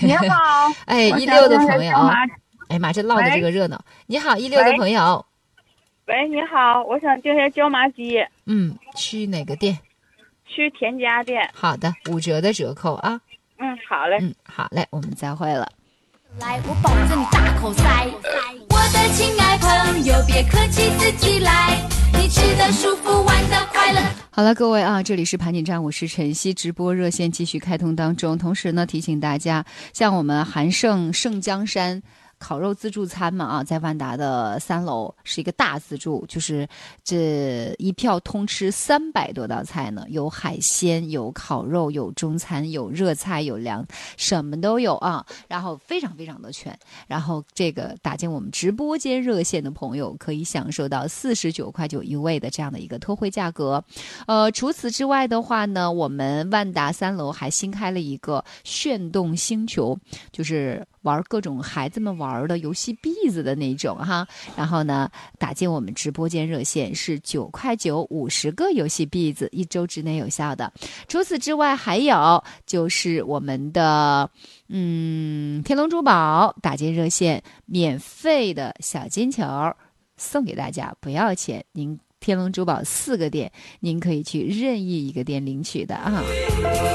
你好， 哎，16的朋友，哎妈，这唠的这个热闹。你好，16的朋友。 喂，你好，我想订些椒麻鸡。 去哪个店？ 去田家店。 好的，5折的折扣啊。 好嘞。 好嘞，我们再会了。 来，我保证你大口塞。我的亲爱朋友，别客气，自己来。你吃得舒服，玩得快乐。 好了，各位啊，这里是盘点站，我是晨曦，直播热线继续开通当中。同时呢，提醒大家，像我们韩盛盛江山烤肉自助餐嘛啊，在万达的3楼是一个大自助，就是这一票通吃300多道菜呢，有海鲜，有烤肉，有中餐，有热菜，有凉，什么都有啊，然后非常非常的全。然后这个打进我们直播间热线的朋友可以享受到49块9一位的这样的一个特惠价格。除此之外的话呢，我们万达3楼还新开了一个炫动星球，就是玩各种孩子们玩的游戏币子的那种哈。然后呢，打进我们直播间热线是9块9 50个游戏币子，1周之内有效的。除此之外，还有就是我们的天龙珠宝打进热线，免费的小金球送给大家，不要钱。您天龙珠宝4个店，您可以去任意一个店领取的啊。